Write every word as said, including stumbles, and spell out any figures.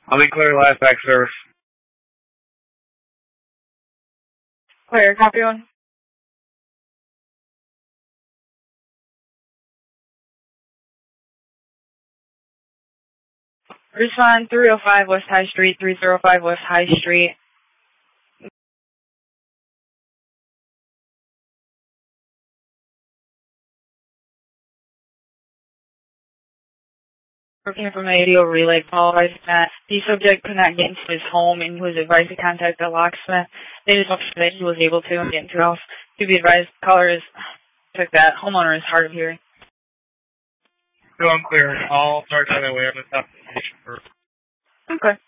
I'll be clear last back service. Clear, copy one. Respond three oh five West High Street, three oh five West High Street. Working from a radio relay call, advising that the subject could not get into his home and was advised to contact the locksmith. They just hope that he was able to and get into the house. To be advised, caller is, took that, homeowner is hard of hearing. Still unclear. I'll start on my way up the top of the station first. Okay.